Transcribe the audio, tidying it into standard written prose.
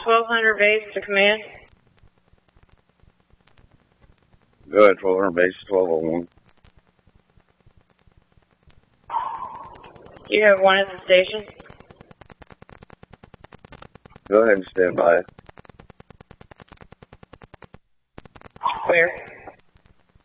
1200 base to command. Go ahead, 1200 base, 1201. You have one at the station. Go ahead and stand by. Where?